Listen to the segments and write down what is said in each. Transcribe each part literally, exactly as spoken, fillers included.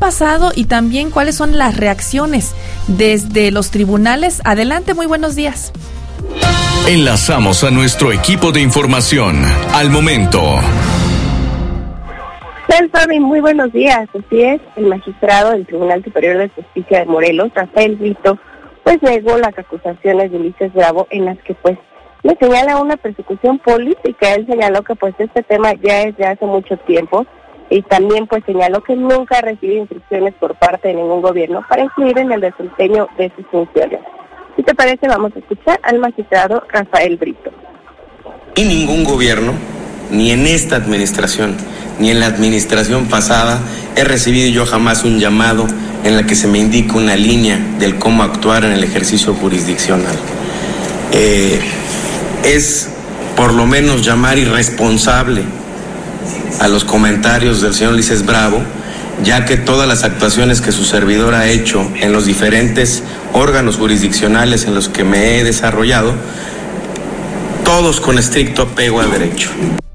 pasado y también cuáles son las reacciones desde los tribunales? Adelante, muy buenos días. Enlazamos a nuestro equipo de información al momento. Fabi, muy buenos días. Así es, el magistrado del Tribunal Superior de Justicia de Morelos, Rafael Brito, pues negó las acusaciones de Ulises Bravo en las que pues le señala una persecución política. Él señaló que pues este tema ya es de hace mucho tiempo y también pues señaló que nunca ha recibido instrucciones por parte de ningún gobierno para influir en el desempeño de sus funciones. Si te parece, vamos a escuchar al magistrado Rafael Brito. Y ningún gobierno, ni en esta administración, ni en la administración pasada, he recibido yo jamás un llamado en la que se me indique una línea del cómo actuar en el ejercicio jurisdiccional. Eh, es por lo menos llamar irresponsable a los comentarios del señor Ulises Bravo, ya que todas las actuaciones que su servidor ha hecho en los diferentes órganos jurisdiccionales en los que me he desarrollado, todos con estricto apego al derecho.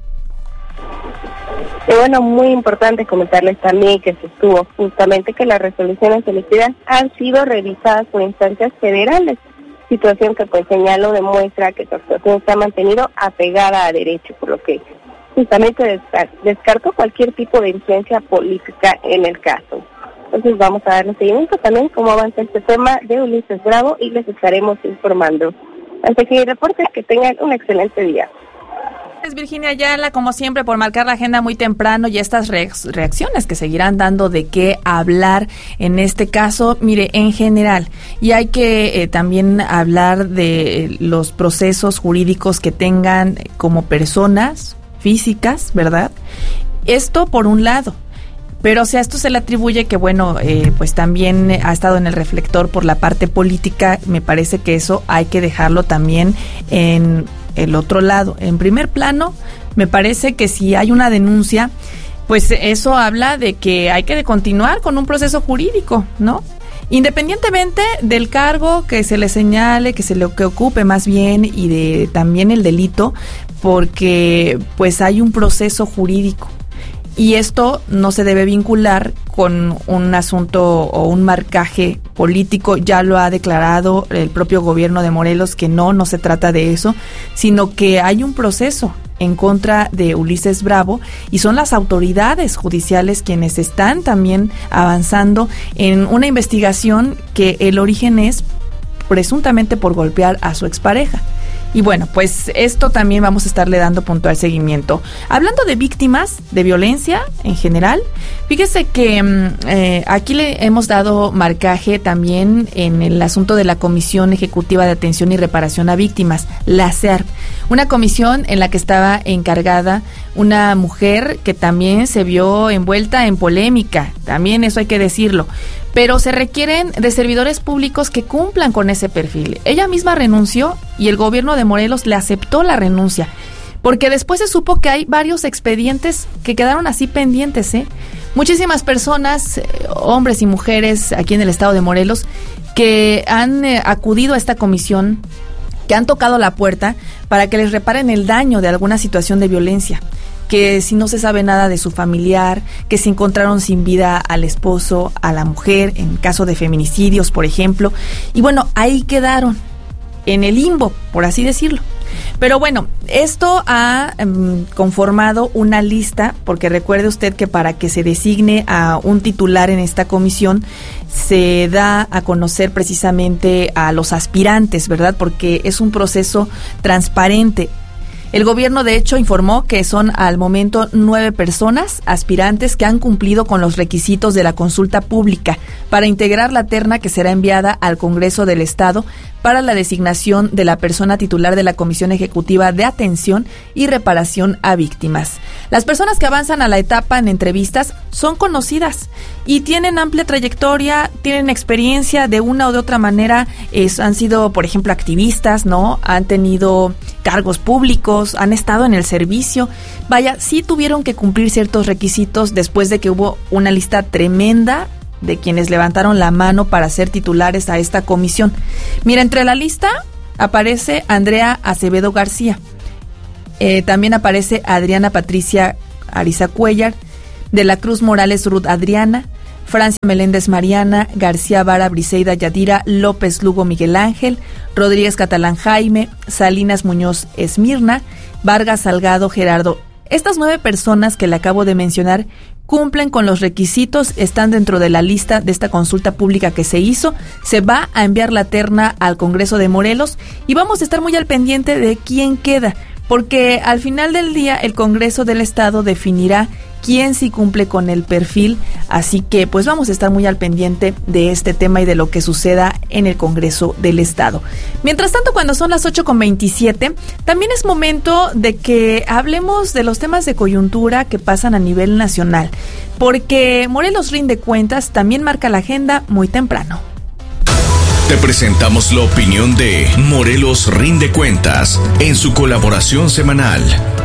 Y bueno, muy importante comentarles también que sostuvo justamente que las resoluciones emitidas han sido revisadas por instancias federales, situación que pues señalo demuestra que su actuación se ha mantenido apegada a derecho, por lo que justamente descartó cualquier tipo de influencia política en el caso. Entonces vamos a darle seguimiento también cómo avanza este tema de Ulises Bravo y les estaremos informando. Hasta aquí el reporte, que tengan un excelente día. Gracias, Virginia Ayala, como siempre, por marcar la agenda muy temprano y estas re- reacciones que seguirán dando de qué hablar en este caso. Mire, en general, y hay que eh, también hablar de los procesos jurídicos que tengan como personas físicas, ¿verdad? Esto por un lado. Pero, o sea, esto se le atribuye que, bueno, eh, pues también ha estado en el reflector por la parte política. Me parece que eso hay que dejarlo también en el otro lado. En primer plano, me parece que si hay una denuncia, pues eso habla de que hay que continuar con un proceso jurídico, ¿no? Independientemente del cargo que se le señale, que se le que ocupe más bien, y de también el delito, porque pues hay un proceso jurídico. Y esto no se debe vincular con un asunto o un marcaje político. Ya lo ha declarado el propio gobierno de Morelos que no, no se trata de eso, sino que hay un proceso en contra de Ulises Bravo y son las autoridades judiciales quienes están también avanzando en una investigación que el origen es presuntamente por golpear a su expareja. Y bueno, pues esto también vamos a estarle dando puntual seguimiento. Hablando de víctimas de violencia en general, fíjese que eh, aquí le hemos dado marcaje también en el asunto de la Comisión Ejecutiva de Atención y Reparación a Víctimas, la C E A R P, una comisión en la que estaba encargada una mujer que también se vio envuelta en polémica, también eso hay que decirlo. Pero se requieren de servidores públicos que cumplan con ese perfil. Ella misma renunció y el gobierno de Morelos le aceptó la renuncia, porque después se supo que hay varios expedientes que quedaron así pendientes, ¿eh? Muchísimas personas, eh, hombres y mujeres aquí en el estado de Morelos, que han eh, acudido a esta comisión, que han tocado la puerta para que les reparen el daño de alguna situación de violencia, que si no se sabe nada de su familiar, que se encontraron sin vida al esposo, a la mujer, en caso de feminicidios, por ejemplo. Y bueno, ahí quedaron, en el limbo, por así decirlo. Pero bueno, esto ha um, conformado una lista, porque recuerde usted que para que se designe a un titular en esta comisión, se da a conocer precisamente a los aspirantes, ¿verdad? Porque es un proceso transparente. El gobierno, de hecho, informó que son al momento nueve personas aspirantes que han cumplido con los requisitos de la consulta pública para integrar la terna que será enviada al Congreso del Estado para la designación de la persona titular de la Comisión Ejecutiva de Atención y Reparación a Víctimas. Las personas que avanzan a la etapa en entrevistas son conocidas y tienen amplia trayectoria, tienen experiencia de una o de otra manera, es, han sido, por ejemplo, activistas, ¿no? Han tenido cargos públicos, han estado en el servicio. Vaya, sí tuvieron que cumplir ciertos requisitos después de que hubo una lista tremenda de quienes levantaron la mano para ser titulares a esta comisión. Mira, entre la lista aparece Andrea Acevedo García, eh, también aparece Adriana Patricia Ariza Cuellar, de la Cruz Morales Ruth Adriana, Francia Meléndez Mariana, García Vara Briseida Yadira, López Lugo Miguel Ángel, Rodríguez Catalán Jaime, Salinas Muñoz Esmirna, Vargas Salgado Gerardo. Estas nueve personas que le acabo de mencionar cumplen con los requisitos, están dentro de la lista de esta consulta pública que se hizo. Se va a enviar la terna al Congreso de Morelos y vamos a estar muy al pendiente de quién queda, porque al final del día el Congreso del Estado definirá quién sí cumple con el perfil, así que pues vamos a estar muy al pendiente de este tema y de lo que suceda en el Congreso del Estado. Mientras tanto, cuando son las ocho con veintisiete, también es momento de que hablemos de los temas de coyuntura que pasan a nivel nacional, porque Morelos Rinde Cuentas también marca la agenda muy temprano. Te presentamos la opinión de Morelos Rinde Cuentas en su colaboración semanal.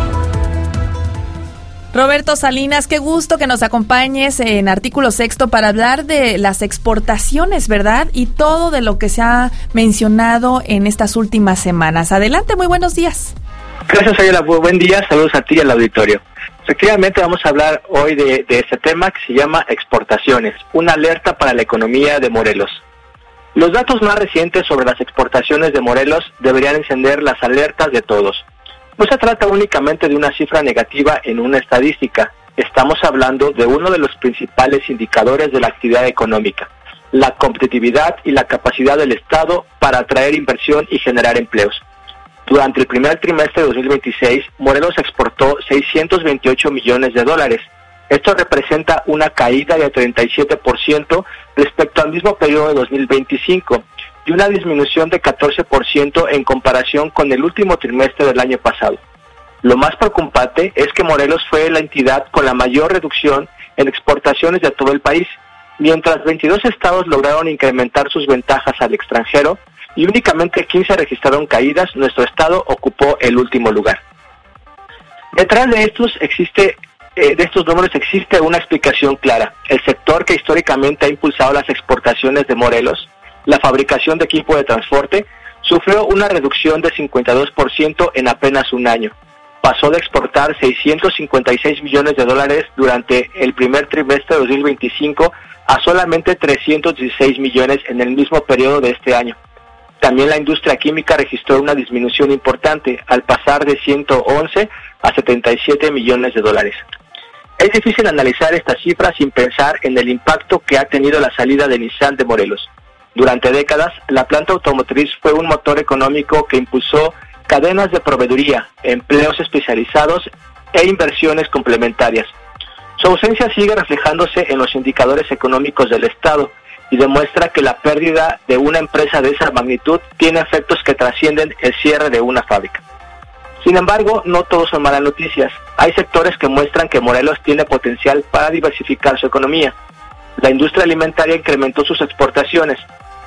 Roberto Salinas, qué gusto que nos acompañes en Artículo Sexto para hablar de las exportaciones, ¿verdad? Y todo de lo que se ha mencionado en estas últimas semanas. Adelante, muy buenos días. Gracias, Ayala. Buen día, saludos a ti y al auditorio. Efectivamente, vamos a hablar hoy de, de este tema que se llama exportaciones, una alerta para la economía de Morelos. Los datos más recientes sobre las exportaciones de Morelos deberían encender las alertas de todos. No se trata únicamente de una cifra negativa en una estadística. Estamos hablando de uno de los principales indicadores de la actividad económica, la competitividad y la capacidad del Estado para atraer inversión y generar empleos. Durante el primer trimestre de dos mil veintiséis, Morelos exportó seiscientos veintiocho millones de dólares. Esto representa una caída de treinta y siete por ciento respecto al mismo periodo de dos mil veinticinco y una disminución de catorce por ciento en comparación con el último trimestre del año pasado. Lo más preocupante es que Morelos fue la entidad con la mayor reducción en exportaciones de todo el país, mientras veintidós estados lograron incrementar sus ventajas al extranjero y únicamente quince registraron caídas. Nuestro estado ocupó el último lugar. Detrás de estos existe eh, de estos números existe una explicación clara. El sector que históricamente ha impulsado las exportaciones de Morelos, la fabricación de equipo de transporte, sufrió una reducción de cincuenta y dos por ciento en apenas un año. Pasó de exportar seiscientos cincuenta y seis millones de dólares durante el primer trimestre de dos mil veinticinco a solamente trescientos dieciséis millones en el mismo periodo de este año. También la industria química registró una disminución importante al pasar de ciento once a setenta y siete millones de dólares. Es difícil analizar estas cifras sin pensar en el impacto que ha tenido la salida de Nissan de Morelos. Durante décadas, la planta automotriz fue un motor económico que impulsó cadenas de proveeduría, empleos especializados e inversiones complementarias. Su ausencia sigue reflejándose en los indicadores económicos del Estado y demuestra que la pérdida de una empresa de esa magnitud tiene efectos que trascienden el cierre de una fábrica. Sin embargo, no todos son malas noticias. Hay sectores que muestran que Morelos tiene potencial para diversificar su economía. La industria alimentaria incrementó sus exportaciones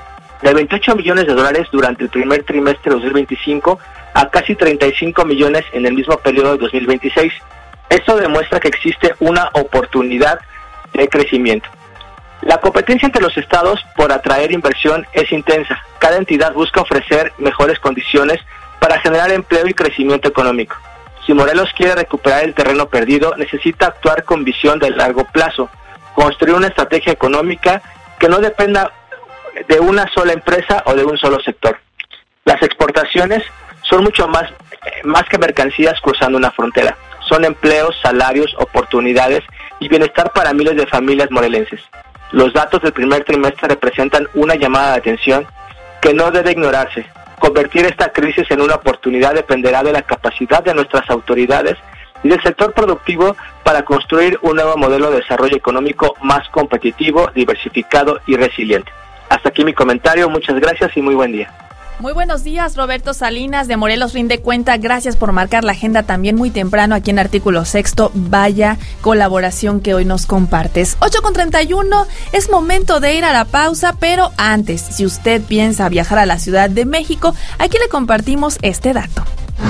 de veintiocho millones de dólares durante el primer trimestre de dos mil veinticinco a casi treinta y cinco millones en el mismo periodo de dos mil veintiséis. Esto demuestra que existe una oportunidad de crecimiento. La competencia entre los estados por atraer inversión es intensa. Cada entidad busca ofrecer mejores condiciones para generar empleo y crecimiento económico. Si Morelos quiere recuperar el terreno perdido, necesita actuar con visión de largo plazo, construir una estrategia económica que no dependa de una sola empresa o de un solo sector. Las exportaciones son mucho más, más que mercancías cruzando una frontera. Son empleos, salarios, oportunidades y bienestar para miles de familias morelenses. Los datos del primer trimestre representan una llamada de atención que no debe ignorarse. Convertir esta crisis en una oportunidad dependerá de la capacidad de nuestras autoridades y del sector productivo para construir un nuevo modelo de desarrollo económico más competitivo, diversificado y resiliente. Hasta aquí mi comentario, muchas gracias y muy buen día. Muy buenos días, Roberto Salinas de Morelos Rinde Cuenta. Gracias por marcar la agenda también muy temprano aquí en Artículo Sexto. Vaya colaboración que hoy nos compartes. ocho con treinta y uno, es momento de ir a la pausa, pero antes, si usted piensa viajar a la Ciudad de México, aquí le compartimos este dato.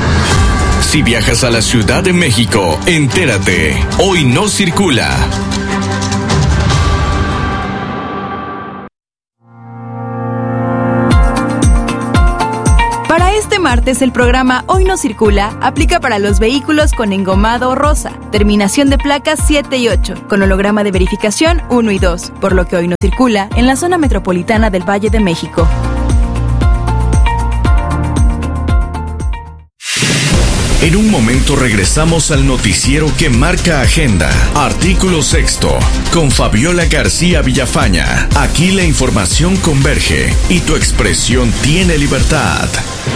Si viajas a la Ciudad de México, entérate. Hoy no circula. martes, el programa Hoy No Circula aplica para los vehículos con engomado rosa, terminación de placas siete y ocho, con holograma de verificación uno y dos, por lo que hoy no circula en la zona metropolitana del Valle de México. En un momento regresamos al noticiero que marca agenda. Artículo sexto, con Fabiola García Villafaña. Aquí la información converge y tu expresión tiene libertad.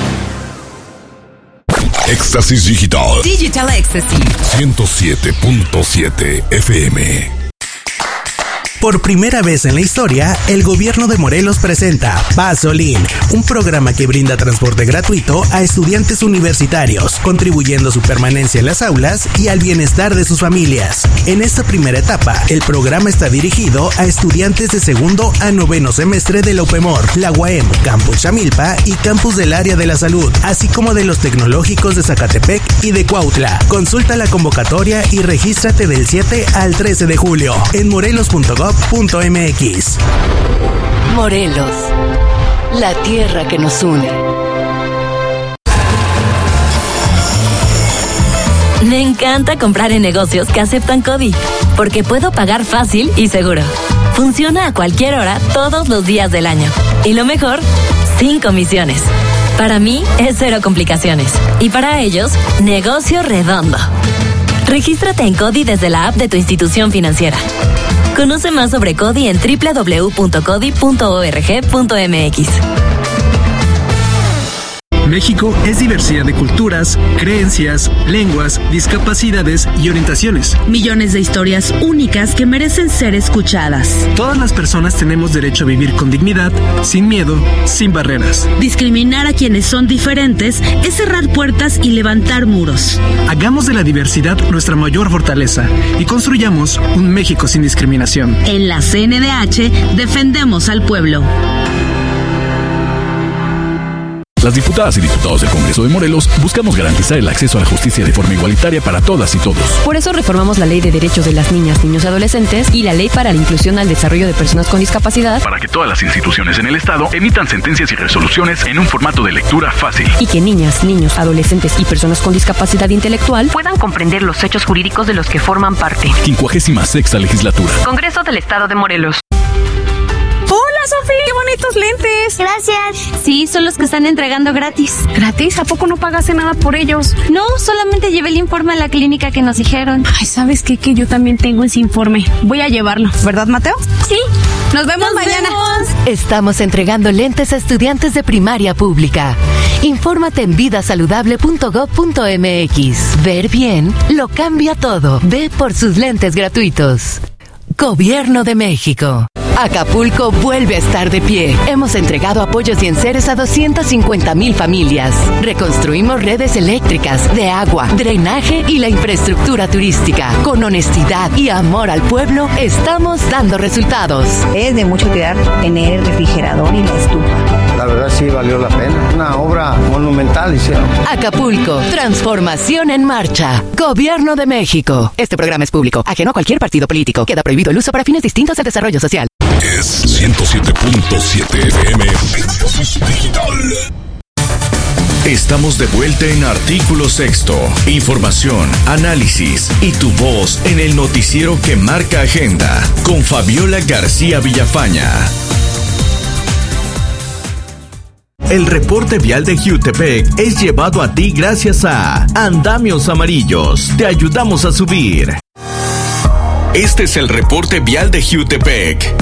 Éxtasis Digital. Digital Ecstasy. ciento siete punto siete F M. Por primera vez en la historia, el gobierno de Morelos presenta Pasolín, un programa que brinda transporte gratuito a estudiantes universitarios, contribuyendo a su permanencia en las aulas y al bienestar de sus familias. En esta primera etapa, el programa está dirigido a estudiantes de segundo a noveno semestre de la UPEMOR, la U A M, Campus Chamilpa y Campus del Área de la Salud, así como de los tecnológicos de Zacatepec y de Cuautla. Consulta la convocatoria y regístrate del siete al trece de julio en morelos punto gob punto m x. Morelos, la tierra que nos une. Me encanta comprar en negocios que aceptan CODI, porque puedo pagar fácil y seguro. Funciona a cualquier hora, todos los días del año. Y lo mejor, sin comisiones. Para mí es cero complicaciones. Y para ellos, negocio redondo. Regístrate en CODI desde la app de tu institución financiera. Conoce más sobre CODI en doble u doble u doble u punto codi punto org punto m x. México es diversidad de culturas, creencias, lenguas, discapacidades y orientaciones. Millones de historias únicas que merecen ser escuchadas. Todas las personas tenemos derecho a vivir con dignidad, sin miedo, sin barreras. Discriminar a quienes son diferentes es cerrar puertas y levantar muros. Hagamos de la diversidad nuestra mayor fortaleza y construyamos un México sin discriminación. En la C N D H defendemos al pueblo. Las diputadas y diputados del Congreso de Morelos buscamos garantizar el acceso a la justicia de forma igualitaria para todas y todos. Por eso reformamos la Ley de Derechos de las Niñas, Niños y Adolescentes y la Ley para la Inclusión al Desarrollo de Personas con Discapacidad, para que todas las instituciones en el Estado emitan sentencias y resoluciones en un formato de lectura fácil. Y que niñas, niños, adolescentes y personas con discapacidad intelectual puedan comprender los hechos jurídicos de los que forman parte. Quincuagésima sexta legislatura. Congreso del Estado de Morelos. Hola, Sofía, qué bonitos lentes. Gracias. Sí, son los que están entregando gratis. ¿Gratis? ¿A poco no pagaste nada por ellos? No, solamente llevé el informe a la clínica que nos dijeron. Ay, ¿sabes qué? Que yo también tengo ese informe. Voy a llevarlo, ¿verdad, Mateo? Sí. Nos vemos nos mañana. Vemos. Estamos entregando lentes a estudiantes de primaria pública. Infórmate en vida saludable punto gob punto m x. Ver bien lo cambia todo. Ve por sus lentes gratuitos. Gobierno de México. Acapulco vuelve a estar de pie. Hemos entregado apoyos y enseres a doscientas cincuenta mil familias. Reconstruimos redes eléctricas, de agua, drenaje y la infraestructura turística. Con honestidad y amor al pueblo, estamos dando resultados. Es de mucho cuidar tener refrigerador y la estufa. La verdad sí valió la pena. Una obra monumental hicieron. Acapulco, transformación en marcha. Gobierno de México. Este programa es público, ajeno a cualquier partido político. Queda prohibido el uso para fines distintos al desarrollo social. Es ciento siete punto siete F M. Digital. Estamos de vuelta en Artículo Sexto. Información, análisis y tu voz en el noticiero que marca agenda con Fabiola García Villafaña. El reporte vial de Jiutepec es llevado a ti gracias a Andamios Amarillos. Te ayudamos a subir. Este es el reporte vial de Jiutepec.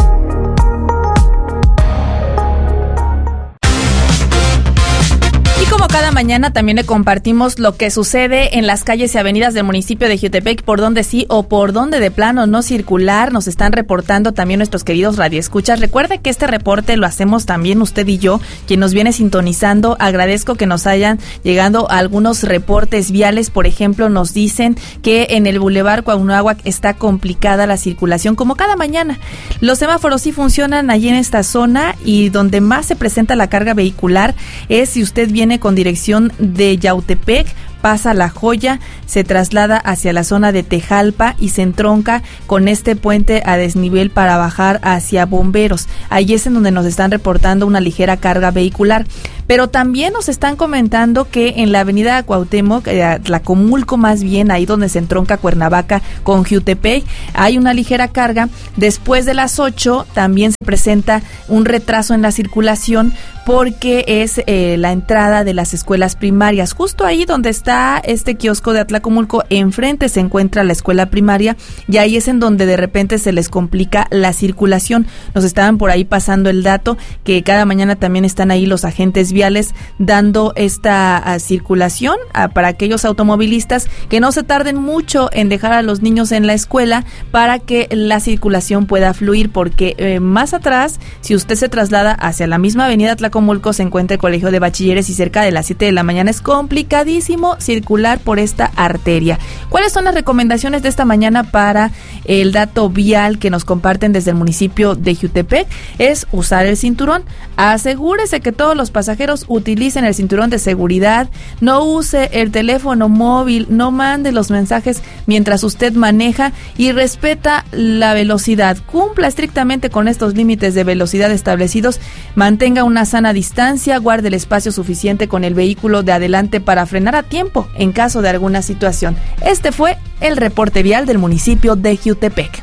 Como cada mañana también le compartimos lo que sucede en las calles y avenidas del municipio de Jiutepec, por donde sí o por donde de plano no circular. Nos están reportando también nuestros queridos radioescuchas. Recuerde que este reporte lo hacemos también usted y yo, quien nos viene sintonizando. Agradezco que nos hayan llegado algunos reportes viales. Por ejemplo, nos dicen que en el Boulevard Cuauhnáhuac está complicada la circulación como cada mañana. Los semáforos sí funcionan allí en esta zona y donde más se presenta la carga vehicular es si usted viene con dirección de Yautepec, pasa La Joya, se traslada hacia la zona de Tejalpa y se entronca con este puente a desnivel para bajar hacia Bomberos. Ahí es en donde nos están reportando una ligera carga vehicular. Pero también nos están comentando que en la avenida Cuauhtémoc, eh, Tlacomulco más bien, ahí donde se entronca Cuernavaca con Jiutepec, hay una ligera carga. Después de las ocho también se presenta un retraso en la circulación porque es eh, la entrada de las escuelas primarias. Justo ahí donde está este kiosco de Atlacomulco, enfrente se encuentra la escuela primaria y ahí es en donde de repente se les complica la circulación. Nos estaban por ahí pasando el dato que cada mañana también están ahí los agentes viales dando esta a, circulación a, para aquellos automovilistas que no se tarden mucho en dejar a los niños en la escuela para que la circulación pueda fluir, porque eh, más atrás, si usted se traslada hacia la misma avenida Atlacomulco, se encuentra el Colegio de Bachilleres y cerca de las siete de la mañana es complicadísimo circular por esta arteria. ¿Cuáles son las recomendaciones de esta mañana para el dato vial que nos comparten desde el municipio de Jiutepec? Es usar el cinturón. Asegúrese que todos los pasajeros utilicen el cinturón de seguridad, no use el teléfono móvil, no mande los mensajes mientras usted maneja y respeta la velocidad. Cumpla estrictamente con estos límites de velocidad establecidos, mantenga una sana distancia, guarde el espacio suficiente con el vehículo de adelante para frenar a tiempo en caso de alguna situación. Este fue el reporte vial del municipio de Jiutepec.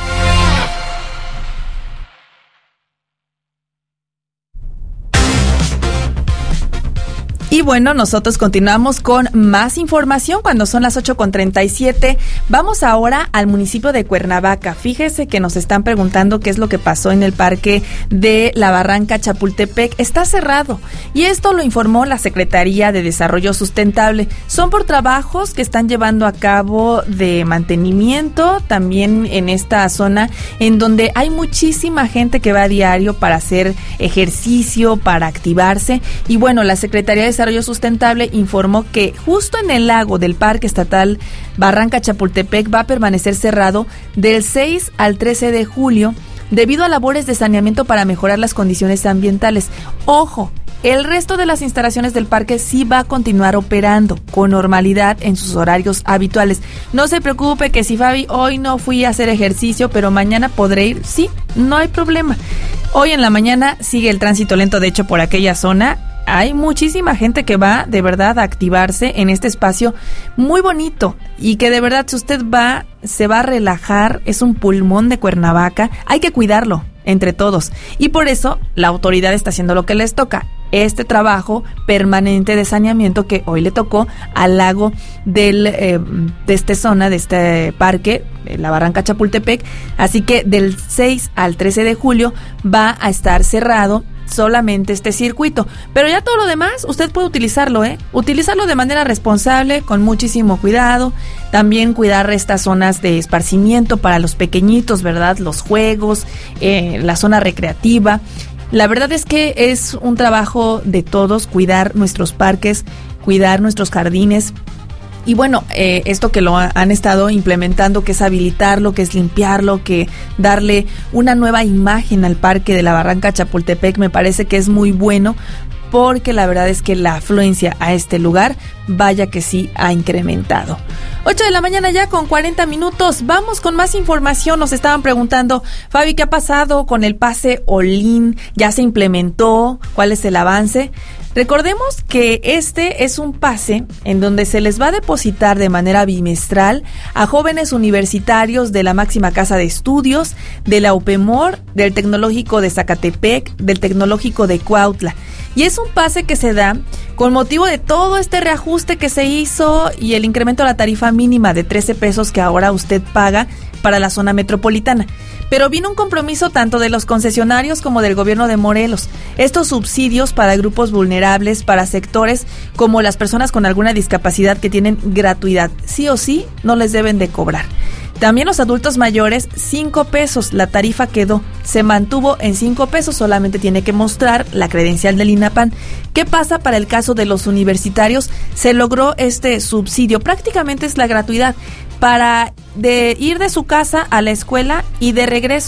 Y bueno, nosotros continuamos con más información cuando son las ocho con treinta y siete. Vamos ahora al municipio de Cuernavaca. Fíjese que nos están preguntando qué es lo que pasó en el parque de la Barranca Chapultepec. Está cerrado y esto lo informó la Secretaría de Desarrollo Sustentable. Son por trabajos que están llevando a cabo de mantenimiento también en esta zona en donde hay muchísima gente que va a diario para hacer ejercicio, para activarse. Y bueno, la Secretaría de Desarrollo Sustentable informó que justo en el lago del Parque Estatal Barranca Chapultepec va a permanecer cerrado del seis al trece de julio debido a labores de saneamiento para mejorar las condiciones ambientales. Ojo, el resto de las instalaciones del parque sí va a continuar operando con normalidad en sus horarios habituales. No se preocupe que si Fabi hoy no fui a hacer ejercicio, pero mañana podré ir. Sí, no hay problema. Hoy en la mañana sigue el tránsito lento, de hecho, por aquella zona. Hay muchísima gente que va de verdad a activarse en este espacio muy bonito y que de verdad si usted va, se va a relajar. Es un pulmón de Cuernavaca, hay que cuidarlo entre todos y por eso la autoridad está haciendo lo que les toca, este trabajo permanente de saneamiento que hoy le tocó al lago del, eh, de esta zona, de este parque, la Barranca Chapultepec. Así que del seis al trece de julio va a estar cerrado solamente este circuito, pero ya todo lo demás usted puede utilizarlo, ¿eh? Utilizarlo de manera responsable, con muchísimo cuidado, también cuidar estas zonas de esparcimiento para los pequeñitos, ¿verdad? Los juegos, eh, la zona recreativa. La verdad es que es un trabajo de todos, cuidar nuestros parques, cuidar nuestros jardines. Y bueno, eh, esto que lo ha, han estado implementando, que es habilitarlo, que es limpiarlo, que darle una nueva imagen al parque de la Barranca Chapultepec, me parece que es muy bueno, porque la verdad es que la afluencia a este lugar, vaya que sí ha incrementado. ocho de la mañana ya con cuarenta minutos, vamos con más información. Nos estaban preguntando, Fabi, ¿qué ha pasado con el pase Olin? ¿Ya se implementó? ¿Cuál es el avance? Recordemos que este es un pase en donde se les va a depositar de manera bimestral a jóvenes universitarios de la máxima casa de estudios, de la UPEMOR, del Tecnológico de Zacatepec, del Tecnológico de Cuautla. Y es un pase que se da con motivo de todo este reajuste que se hizo y el incremento a la tarifa mínima de trece pesos que ahora usted paga para la zona metropolitana. Pero vino un compromiso tanto de los concesionarios como del gobierno de Morelos. Estos subsidios para grupos vulnerables, para sectores como las personas con alguna discapacidad que tienen gratuidad, sí o sí no les deben de cobrar. También los adultos mayores, cinco pesos, la tarifa quedó, se mantuvo en cinco pesos, solamente tiene que mostrar la credencial del INAPAN. ¿Qué pasa para el caso de los universitarios? Se logró este subsidio, prácticamente es la gratuidad, para de ir de su casa a la escuela y de regreso.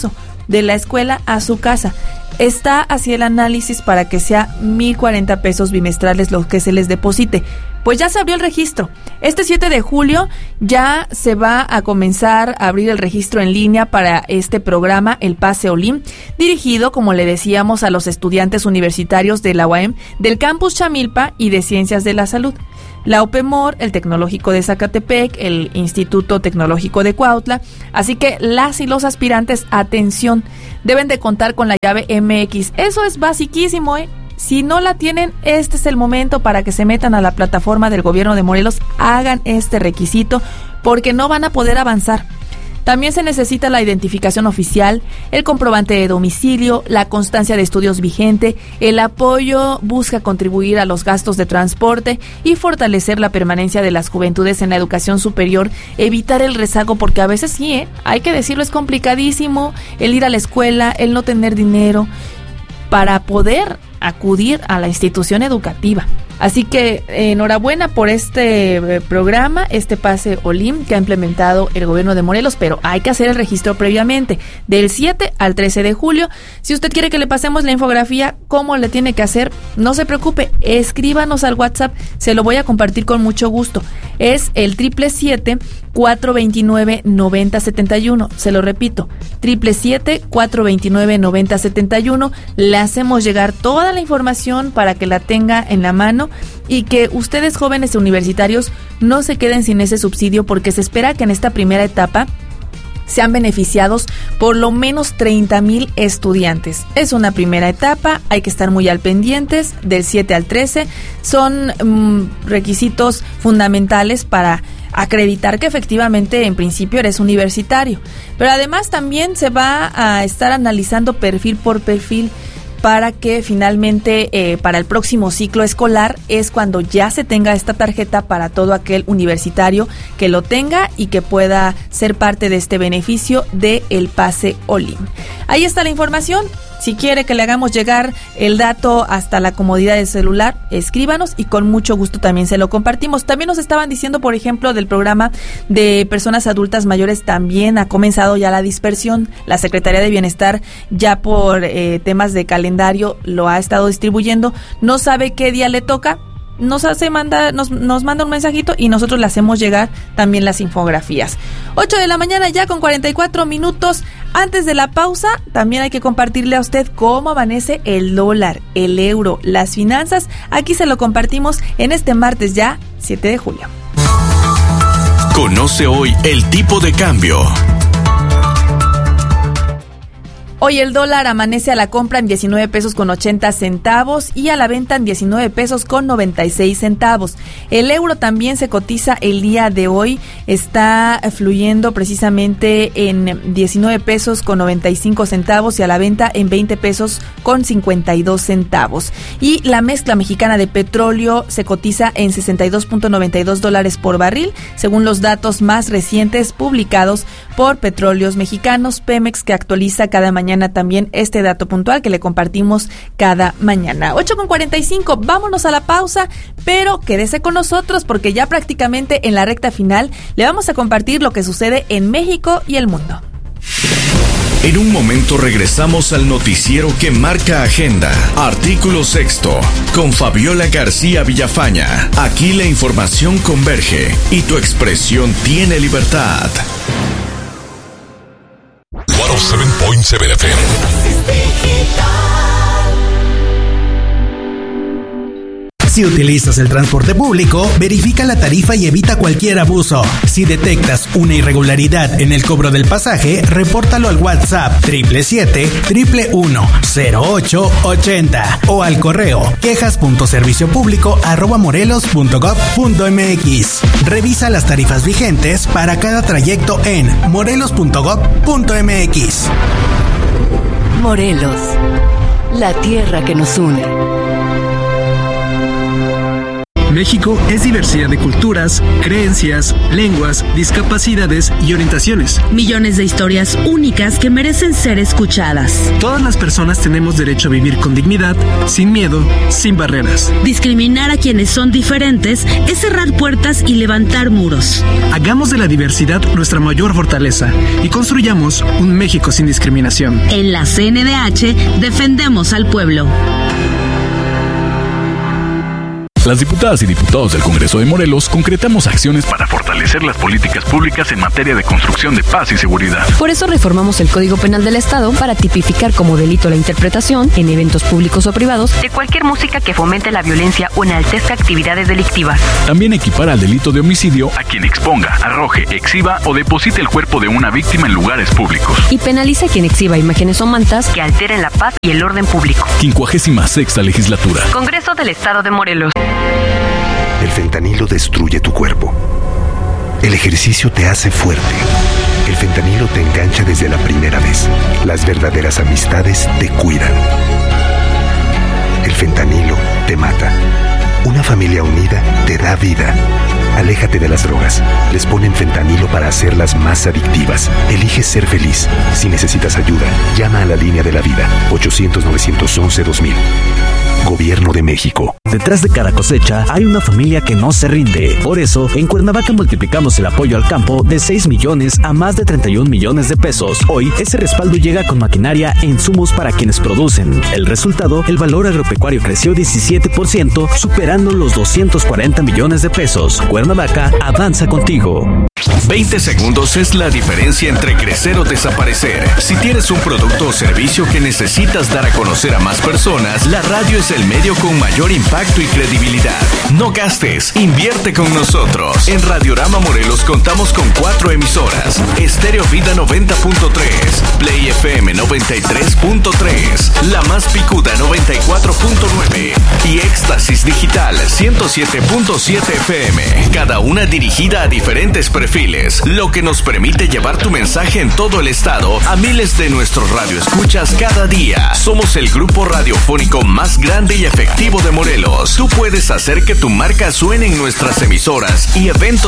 de la escuela a su casa. Está hacia el análisis para que sea mil cuarenta pesos bimestrales lo que se les deposite. Pues ya se abrió el registro. Este siete de julio ya se va a comenzar a abrir el registro en línea para este programa, el Pase Olim, dirigido, como le decíamos, a los estudiantes universitarios de la U A M, del Campus Chamilpa y de Ciencias de la Salud. La OPEMOR, el Tecnológico de Zacatepec, el Instituto Tecnológico de Cuautla. Así que las y los aspirantes, atención, deben de contar con la llave M X. Eso es basiquísimo, ¿eh? Si no la tienen, este es el momento para que se metan a la plataforma del gobierno de Morelos, hagan este requisito porque no van a poder avanzar. También se necesita la identificación oficial, el comprobante de domicilio, la constancia de estudios vigente, el apoyo busca contribuir a los gastos de transporte y fortalecer la permanencia de las juventudes en la educación superior, evitar el rezago, porque a veces sí, ¿eh? Hay que decirlo, es complicadísimo el ir a la escuela, el no tener dinero para poder acudir a la institución educativa. Así que eh, enhorabuena por este eh, programa, este Pase Olim que ha implementado el gobierno de Morelos, pero hay que hacer el registro previamente, del siete al trece de julio. Si usted quiere que le pasemos la infografía, ¿cómo le tiene que hacer? No se preocupe, escríbanos al WhatsApp, se lo voy a compartir con mucho gusto. Es el triple siete, cuatro veintinueve, noventa setenta y uno. Se lo repito, triple siete, cuatro veintinueve, noventa setenta y uno. Le hacemos llegar toda la información para que la tenga en la mano y que ustedes, jóvenes universitarios, no se queden sin ese subsidio, porque se espera que en esta primera etapa sean beneficiados por lo menos treinta mil estudiantes. Es una primera etapa, hay que estar muy al pendientes. Del siete al trece son mmm, requisitos fundamentales para acreditar que efectivamente en principio eres universitario, pero además también se va a estar analizando perfil por perfil para que finalmente eh, para el próximo ciclo escolar es cuando ya se tenga esta tarjeta para todo aquel universitario que lo tenga y que pueda ser parte de este beneficio de el Pase Olim. Ahí está la información. Si quiere que le hagamos llegar el dato hasta la comodidad del celular, escríbanos y con mucho gusto también se lo compartimos. También nos estaban diciendo, por ejemplo, del programa de personas adultas mayores, también ha comenzado ya la dispersión. La Secretaría de Bienestar ya por eh, temas de calendario lo ha estado distribuyendo. No sabe qué día le toca. Nos hace manda, nos, nos manda un mensajito y nosotros le hacemos llegar también las infografías. ocho de la mañana ya con cuarenta y cuatro minutos. Antes de la pausa, también hay que compartirle a usted cómo amanece el dólar, el euro, las finanzas. Aquí se lo compartimos en este martes ya, siete de julio. Conoce hoy el tipo de cambio. Hoy el dólar amanece a la compra en diecinueve pesos con ochenta centavos y a la venta en diecinueve pesos con noventa y seis centavos. El euro también se cotiza el día de hoy, está fluyendo precisamente en diecinueve pesos con noventa y cinco centavos y a la venta en veinte pesos con cincuenta y dos centavos. Y la mezcla mexicana de petróleo se cotiza en sesenta y dos punto noventa y dos dólares por barril, según los datos más recientes publicados por Petróleos Mexicanos, Pemex, que actualiza cada mañana también este dato puntual que le compartimos cada mañana. ocho con cuarenta y cinco, vámonos a la pausa, pero quédese con nosotros porque ya prácticamente en la recta final le vamos a compartir lo que sucede en México y el mundo. En un momento regresamos al noticiero que marca agenda. Artículo sexto, con Fabiola García Villafaña. Aquí la información converge y tu expresión tiene libertad. ciento siete punto siete F M. Si utilizas el transporte público, verifica la tarifa y evita cualquier abuso. Si detectas una irregularidad en el cobro del pasaje, repórtalo al WhatsApp triple siete, triple uno, cero ocho ochenta o al correo quejas punto servicio público arroba morelos punto gob punto mx. Revisa las tarifas vigentes para cada trayecto en morelos punto gob punto mx. Morelos, la tierra que nos une. México es diversidad de culturas, creencias, lenguas, discapacidades y orientaciones. Millones de historias únicas que merecen ser escuchadas. Todas las personas tenemos derecho a vivir con dignidad, sin miedo, sin barreras. Discriminar a quienes son diferentes es cerrar puertas y levantar muros. Hagamos de la diversidad nuestra mayor fortaleza y construyamos un México sin discriminación. En la C N D H defendemos al pueblo. Las diputadas y diputados del Congreso de Morelos concretamos acciones para fortalecer las políticas públicas en materia de construcción de paz y seguridad. Por eso reformamos el Código Penal del Estado para tipificar como delito la interpretación, en eventos públicos o privados, de cualquier música que fomente la violencia o enaltezca actividades delictivas. También equipara al delito de homicidio a quien exponga, arroje, exhiba o deposite el cuerpo de una víctima en lugares públicos. Y penaliza a quien exhiba imágenes o mantas que alteren la paz y el orden público. Quincuagésima sexta legislatura. Congreso del Estado de Morelos. El fentanilo destruye tu cuerpo. El ejercicio te hace fuerte. El fentanilo te engancha desde la primera vez. Las verdaderas amistades te cuidan. El fentanilo te mata. Una familia unida te da vida. Aléjate de las drogas. Les ponen fentanilo para hacerlas más adictivas. Elige ser feliz. Si necesitas ayuda, llama a la línea de la vida. ochocientos, novecientos once, dos mil. Gobierno de México. Detrás de cada cosecha hay una familia que no se rinde. Por eso, en Cuernavaca multiplicamos el apoyo al campo de seis millones a más de treinta y un millones de pesos. Hoy, ese respaldo llega con maquinaria e insumos para quienes producen. El resultado, el valor agropecuario creció diecisiete por ciento, superando los doscientos cuarenta millones de pesos. Cuernavaca avanza contigo. veinte segundos es la diferencia entre crecer o desaparecer. Si tienes un producto o servicio que necesitas dar a conocer a más personas, la radio es el medio con mayor impacto y credibilidad. No gastes, invierte con nosotros. En Radiorama Morelos contamos con cuatro emisoras: Estéreo Vida noventa punto tres, Play F M noventa y tres punto tres, La Más Picuda noventa y cuatro punto nueve y Éxtasis Digital ciento siete punto siete F M. Cada una dirigida a diferentes perfiles, lo que nos permite llevar tu mensaje en todo el estado a miles de nuestros radioescuchas cada día. Somos el grupo radiofónico más grande y efectivo de Morelos. Tú puedes hacer que tu marca suene en nuestras emisoras y eventos